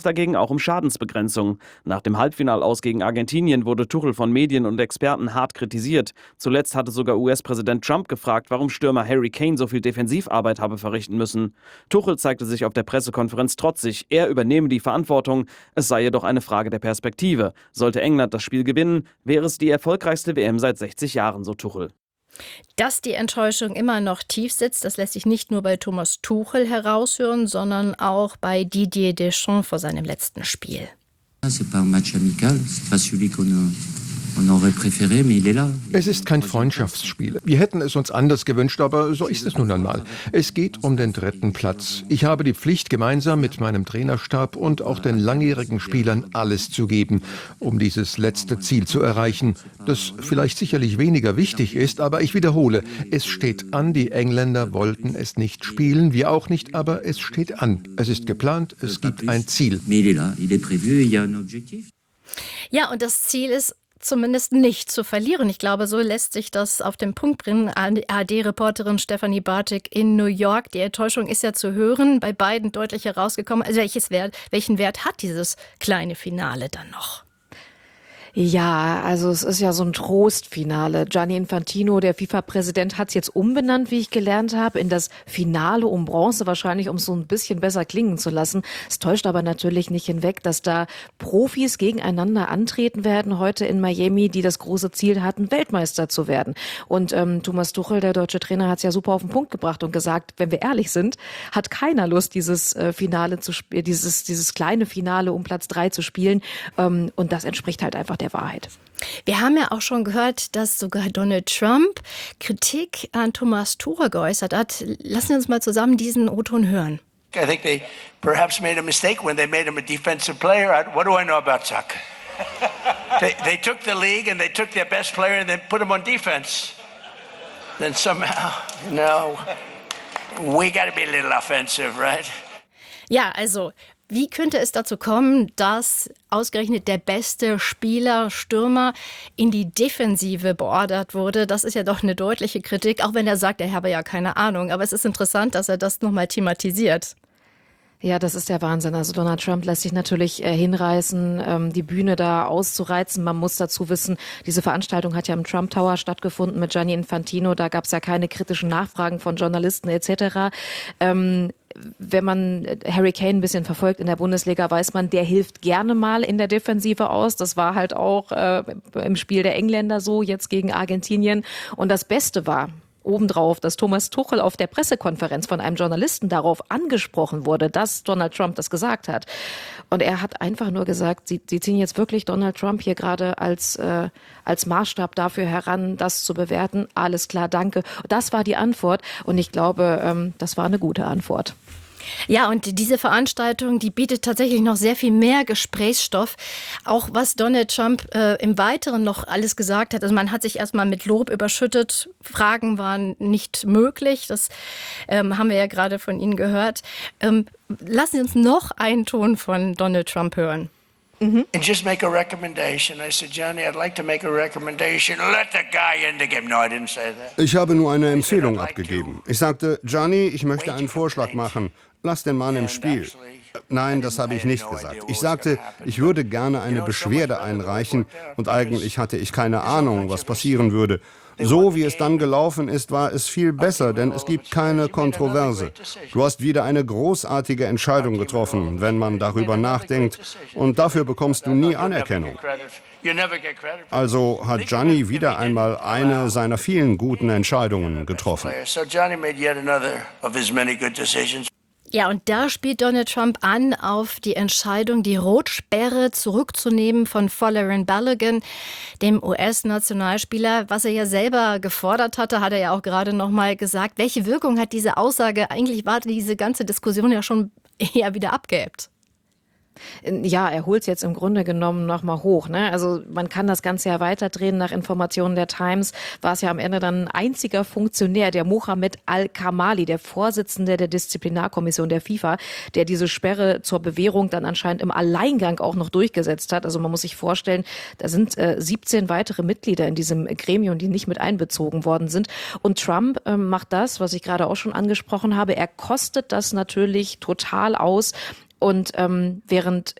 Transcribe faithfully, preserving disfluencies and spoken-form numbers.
dagegen auch um Schadensbegrenzung. Nach dem Halbfinalaus gegen Argentinien wurde Tuchel von Medien und Experten hart kritisiert. Zuletzt hatte sogar U S-Präsident Trump gefragt, warum Stürmer Harry Kane so viel Defensivarbeit habe verrichten müssen. Tuchel zeigte sich auf der Pressekonferenz trotzig. Er übernehme die Verantwortung. Es sei jedoch eine Frage der Perspektive. Sollte England das Spiel gewinnen, wäre es die erfolgreichste W M seit sechzig Jahren, so Tuchel. Dass die Enttäuschung immer noch tief sitzt, das lässt sich nicht nur bei Thomas Tuchel heraushören, sondern auch bei Didier Deschamps vor seinem letzten Spiel. Es ist kein Freundschaftsspiel. Wir hätten es uns anders gewünscht, aber so ist es nun einmal. Es geht um den dritten Platz. Ich habe die Pflicht, gemeinsam mit meinem Trainerstab und auch den langjährigen Spielern alles zu geben, um dieses letzte Ziel zu erreichen, das vielleicht sicherlich weniger wichtig ist, aber ich wiederhole, es steht an, die Engländer wollten es nicht spielen, wir auch nicht, aber es steht an. Es ist geplant, es gibt ein Ziel. Ja, und das Ziel ist, zumindest nicht zu verlieren. Ich glaube, so lässt sich das auf den Punkt bringen. A R D-Reporterin Stefanie Bartik in New York. Die Enttäuschung ist ja zu hören, bei beiden deutlich herausgekommen. Also welches Wert, welchen Wert hat dieses kleine Finale dann noch? Ja, also es ist ja so ein Trostfinale. Gianni Infantino, der FIFA-Präsident, hat es jetzt umbenannt, wie ich gelernt habe, in das Finale um Bronze, wahrscheinlich um es so ein bisschen besser klingen zu lassen. Es täuscht aber natürlich nicht hinweg, dass da Profis gegeneinander antreten werden heute in Miami, die das große Ziel hatten, Weltmeister zu werden. Und ähm, Thomas Tuchel, der deutsche Trainer, hat es ja super auf den Punkt gebracht und gesagt, wenn wir ehrlich sind, hat keiner Lust, dieses äh, Finale zu spielen, dieses dieses kleine Finale um Platz drei zu spielen. Ähm, und das entspricht halt einfach der Wahrheit. Wir haben ja auch schon gehört, dass sogar Donald Trump Kritik an Thomas Tuchel geäußert hat. Lassen wir uns mal zusammen diesen O-Ton hören. I think they perhaps made a mistake when they made him a defensive player. What do I know about soccer? they, they took the league and they took their best player and then put him on defense. Then somehow, no, we got to be a little offensive, right? Ja, also wie könnte es dazu kommen, dass ausgerechnet der beste Spieler, Stürmer in die Defensive beordert wurde? Das ist ja doch eine deutliche Kritik, auch wenn er sagt, er habe ja keine Ahnung. Aber es ist interessant, dass er das nochmal thematisiert. Ja, das ist der Wahnsinn. Also Donald Trump lässt sich natürlich äh, hinreißen, ähm, die Bühne da auszureizen. Man muss dazu wissen, diese Veranstaltung hat ja im Trump Tower stattgefunden mit Gianni Infantino. Da gab es ja keine kritischen Nachfragen von Journalisten et cetera. Ähm, Wenn man Harry Kane ein bisschen verfolgt in der Bundesliga, weiß man, der hilft gerne mal in der Defensive aus. Das war halt auch äh, im Spiel der Engländer so, jetzt gegen Argentinien. Und das Beste war obendrauf, dass Thomas Tuchel auf der Pressekonferenz von einem Journalisten darauf angesprochen wurde, dass Donald Trump das gesagt hat. Und er hat einfach nur gesagt, sie, sie ziehen jetzt wirklich Donald Trump hier gerade als, äh, als Maßstab dafür heran, das zu bewerten. Alles klar, danke. Das war die Antwort. Und ich glaube, ähm, das war eine gute Antwort. Ja, und diese Veranstaltung, die bietet tatsächlich noch sehr viel mehr Gesprächsstoff. Auch was Donald Trump äh, im Weiteren noch alles gesagt hat. Also man hat sich erstmal mit Lob überschüttet. Fragen waren nicht möglich. Das ähm, haben wir ja gerade von Ihnen gehört. Ähm, lassen Sie uns noch einen Ton von Donald Trump hören. Mm-hmm. And just make a recommendation. I said, Johnny, I'd like to make a recommendation. Let the guy in the game. No, I didn't say that. Ich habe nur eine Empfehlung abgegeben. Ich sagte, Johnny, ich möchte einen Vorschlag machen. Lass den Mann im Spiel. Nein, das habe ich nicht gesagt. Ich sagte, ich würde gerne eine Beschwerde einreichen und eigentlich hatte ich keine Ahnung, was passieren würde. So wie es dann gelaufen ist, war es viel besser, denn es gibt keine Kontroverse. Du hast wieder eine großartige Entscheidung getroffen, wenn man darüber nachdenkt, und dafür bekommst du nie Anerkennung. Also hat Gianni wieder einmal eine seiner vielen guten Entscheidungen getroffen. Ja, und da spielt Donald Trump an auf die Entscheidung, die Rotsperre zurückzunehmen von Folarin Balogun, dem U S-Nationalspieler. Was er ja selber gefordert hatte, hat er ja auch gerade noch mal gesagt. Welche Wirkung hat diese Aussage? Eigentlich war diese ganze Diskussion ja schon eher wieder abgeebbt. Ja, er holt es jetzt im Grunde genommen nochmal hoch. Ne? Also man kann das Ganze ja weiterdrehen. Nach Informationen der Times war es ja am Ende dann ein einziger Funktionär, der Mohamed Al-Kamali, der Vorsitzende der Disziplinarkommission der FIFA, der diese Sperre zur Bewährung dann anscheinend im Alleingang auch noch durchgesetzt hat. Also man muss sich vorstellen, da sind äh, siebzehn weitere Mitglieder in diesem Gremium, die nicht mit einbezogen worden sind. Und Trump äh, macht das, was ich gerade auch schon angesprochen habe. Er kostet das natürlich total aus. Und ähm, während